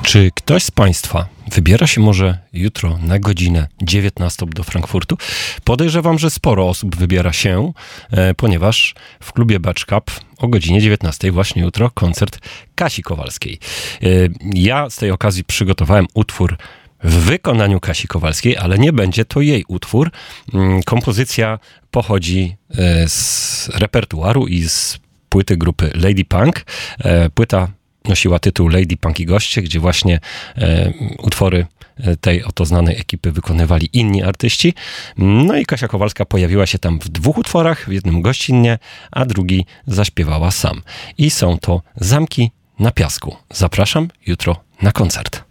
Czy ktoś z Państwa wybiera się może jutro na godzinę 19 do Frankfurtu? Podejrzewam, że sporo osób wybiera się, ponieważ w klubie Batch Cup o godzinie 19 właśnie jutro koncert Kasi Kowalskiej. Ja z tej okazji przygotowałem utwór w wykonaniu Kasi Kowalskiej, ale nie będzie to jej utwór. Kompozycja pochodzi z repertuaru i z płyty grupy Lady Punk. Płyta nosiła tytuł Lady Punk i goście, gdzie właśnie utwory tej oto znanej ekipy wykonywali inni artyści. No i Kasia Kowalska pojawiła się tam w 2 utworach, w jednym gościnnie, a drugi zaśpiewała sam. I są to Zamki na piasku. Zapraszam jutro na koncert.